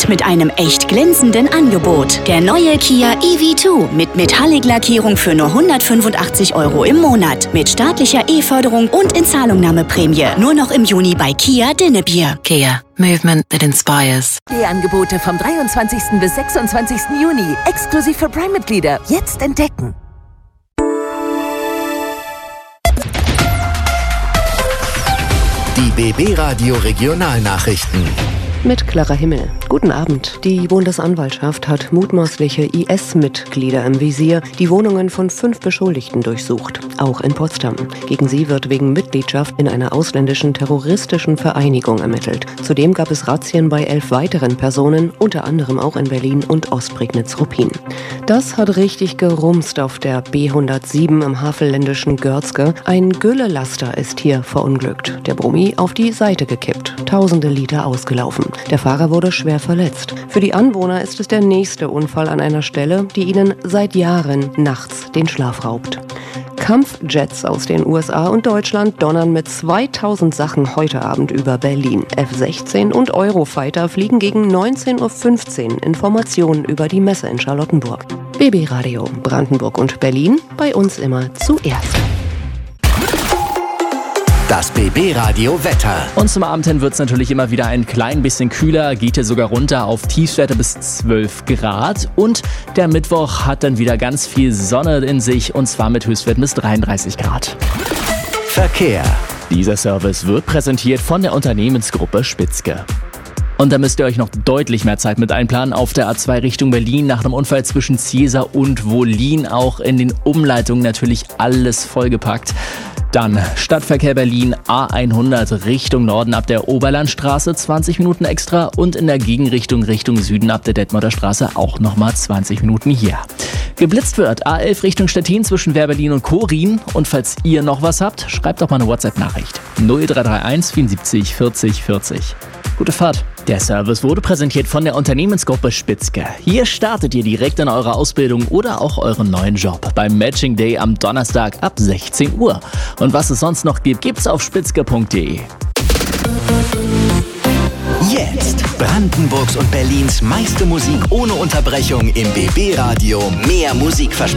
und mit einem echt glänzenden Angebot. Der neue Kia EV2 mit Metallic-Lackierung für nur 185 € im Monat. Mit staatlicher E-Förderung und Inzahlungnahmeprämie. Nur noch im Juni bei Kia Dinnebier. Kia. Movement that inspires. Die Angebote vom 23. bis 26. Juni. Exklusiv für Prime-Mitglieder. Jetzt entdecken. Die BB Radio Regionalnachrichten. Mit Clara Himmel. Guten Abend. Die Bundesanwaltschaft hat mutmaßliche IS-Mitglieder im Visier, die Wohnungen von 5 Beschuldigten durchsucht. Auch in Potsdam. Gegen sie wird wegen Mitgliedschaft in einer ausländischen terroristischen Vereinigung ermittelt. Zudem gab es Razzien bei 11 weiteren Personen, unter anderem auch in Berlin und Ostprignitz-Ruppin. Das hat richtig gerumst auf der B107 im havelländischen Görzge. Ein Güllelaster ist hier verunglückt. Der Brummi auf die Seite gekippt. Tausende Liter ausgelaufen. Der Fahrer wurde schwer verletzt. Für die Anwohner ist es der nächste Unfall an einer Stelle, die ihnen seit Jahren nachts den Schlaf raubt. Kampfjets aus den USA und Deutschland donnern mit 2000 Sachen heute Abend über Berlin. F-16 und Eurofighter fliegen gegen 19:15 Uhr. Informationen über die Messe in Charlottenburg. BB Radio Brandenburg und Berlin, bei uns immer zuerst. Das BB Radio Wetter. Und zum Abend hin wird es natürlich immer wieder ein klein bisschen kühler, geht hier sogar runter auf Tiefstwerte bis 12 Grad. Und der Mittwoch hat dann wieder ganz viel Sonne in sich, und zwar mit Höchstwerten bis 33 Grad. Verkehr. Dieser Service wird präsentiert von der Unternehmensgruppe Spitzke. Und da müsst ihr euch noch deutlich mehr Zeit mit einplanen. Auf der A2 Richtung Berlin nach einem Unfall zwischen Ziesar und Wollin. Auch in den Umleitungen natürlich alles vollgepackt. Dann Stadtverkehr Berlin A100 Richtung Norden ab der Oberlandstraße 20 Minuten extra und in der Gegenrichtung Richtung Süden ab der Detmolder Straße auch nochmal 20 Minuten hier. Geblitzt wird A11 Richtung Stettin zwischen Wehrberlin und Korin. Und falls ihr noch was habt, schreibt doch mal eine WhatsApp-Nachricht. 0331 74 40 40. Gute Fahrt. Der Service wurde präsentiert von der Unternehmensgruppe Spitzke. Hier startet ihr direkt in eurer Ausbildung oder auch euren neuen Job beim Matching Day am Donnerstag ab 16 Uhr. Und was es sonst noch gibt, gibt's auf spitzke.de. Jetzt Brandenburgs und Berlins meiste Musik ohne Unterbrechung im BB Radio. Mehr Musikversprechen.